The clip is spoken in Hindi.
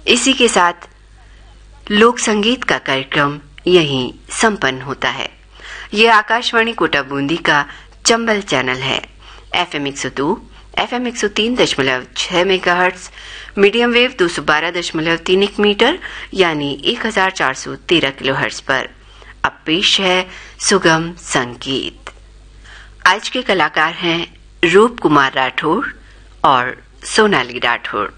इसी के साथ लोक संगीत का कार्यक्रम यहीं संपन्न होता है। यह आकाशवाणी कोटा बूंदी का चंबल चैनल है। FM 102, FM 103.6 megahertz, medium wave 212.31 metre यानी 1413 किलोहर्ट्ज पर। अब पेश है सुगम संगीत। आज के कलाकार हैं रूप कुमार राठौर और सोनाली राठौर।